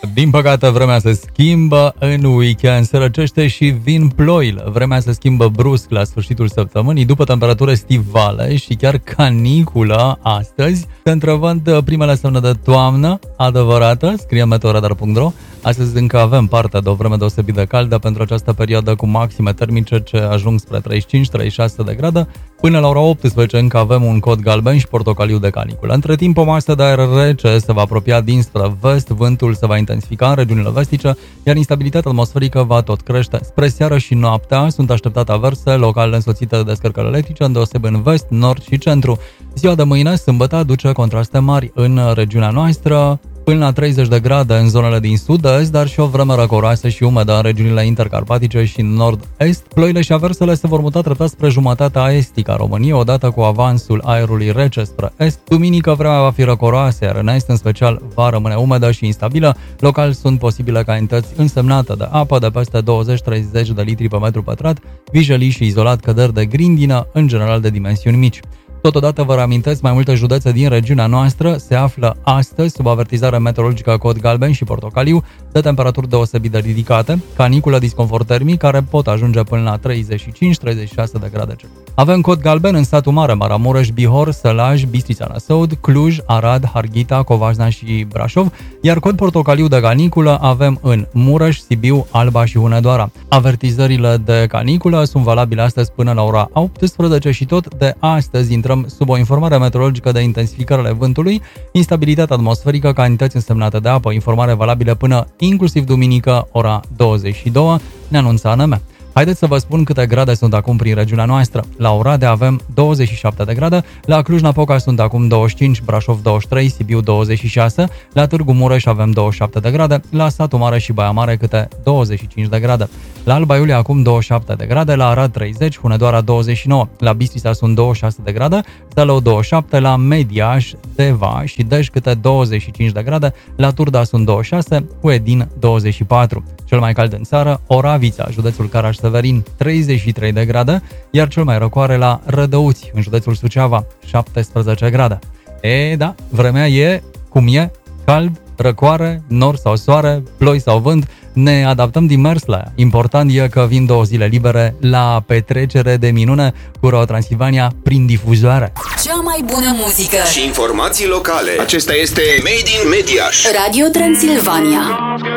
Din păcate, vremea se schimbă în weekend, se răcește și vin ploile. Vremea se schimbă brusc la sfârșitul săptămânii, după temperaturi estivale și chiar caniculă astăzi. Se întrevăd primele semne de toamnă adevărată, scrie meteoradar.ro. Astăzi încă avem parte de o vreme deosebit de caldă pentru această perioadă cu maxime termice ce ajung spre 35-36 de grade. Până la ora 18 încă avem un cod galben și portocaliu de caniculă. Între timp, o masă de aer rece se va apropia dinspre vest, vântul se va intensifica în regiunile vestice, iar instabilitatea atmosferică va tot crește. Spre seară și noaptea sunt așteptate averse locale însoțite de descărcări electrice, îndeosebi în vest, nord și centru. Ziua de mâine, sâmbătă, aduce contraste mari în regiunea noastră, până la 30 de grade în zonele din sud-est, dar și o vreme răcoroasă și umedă în regiunile intercarpatice și nord-est. Ploile și aversele se vor muta treptat spre jumătatea estică a României, odată cu avansul aerului rece spre est. Duminică vremea va fi răcoroasă, iar în est, în special, va rămâne umedă și instabilă. Local sunt posibile cantități însemnate de apă de peste 20-30 de litri pe metru pătrat, vijelii și izolat căderi de grindină, în general de dimensiuni mici. Totodată vă reamintesc, mai multe județe din regiunea noastră se află astăzi sub avertizare meteorologică cod galben și portocaliu de temperaturi deosebit de ridicate, caniculă, disconfort termic care pot ajunge până la 35-36 de grade Celsius. Avem cod galben în satul mare, Maramureș, Bihor, Sălaj, Bistrița, Năsăud, Cluj, Arad, Harghita, Covasna și Brașov, iar cod portocaliu de caniculă avem în Mureș, Sibiu, Alba și Hunedoara. Avertizările de caniculă sunt valabile astăzi până la ora 18 și tot de astăzi intrăm sub o informare meteorologică de intensificare ale vântului, instabilitate atmosferică, cantități însemnate de apă, informare valabilă până inclusiv duminică, ora 22, ne anunță ANM. Haideți să vă spun câte grade sunt acum prin regiunea noastră. La Oradea avem 27 de grade, la Cluj-Napoca sunt acum 25, Brașov 23, Sibiu 26, la Târgu Mureș avem 27 de grade, la Satu Mare și Baia Mare câte 25 de grade. La Alba Iulia acum 27 de grade, la Arad 30, Hunedoara 29, la Bistrița sunt 26 de grade, Zalău 27, la Mediaș, Deva și Dej câte 25 de grade, la Turda sunt 26, Huedin 24. Cel mai cald în țară, Oravița, județul Caraș-Severin, 33 de grade, iar cel mai răcoare la Rădăuți, în județul Suceava, 17 grade. Da, vremea e cum e, cald, răcoare, nor sau soare, ploi sau vânt, ne adaptăm din mers la ea. Important e că vin 2 zile libere la petrecere de minune cu Ro Transilvania prin difuzoare. Cea mai bună muzică și informații locale. Acesta este Made in Mediaș. Radio Transilvania.